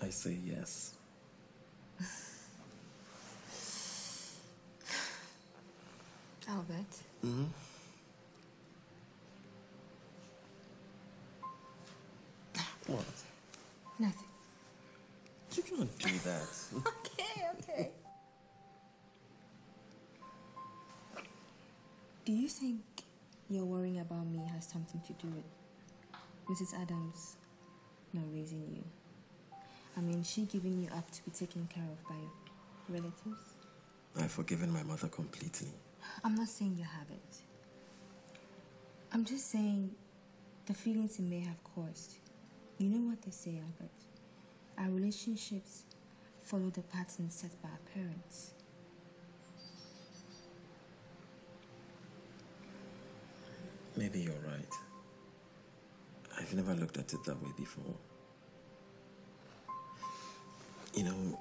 I say yes. Albert? What? Nothing. You can't do that. Okay. Do you think your worrying about me has something to do with Mrs. Adams not raising you? I mean, she giving you up to be taken care of by relatives? I've forgiven my mother completely. I'm not saying you haven't. I'm just saying the feelings it may have caused. You know what they say, Albert? Our relationships follow the pattern set by our parents. Maybe you're right. I've never looked at it that way before. You know,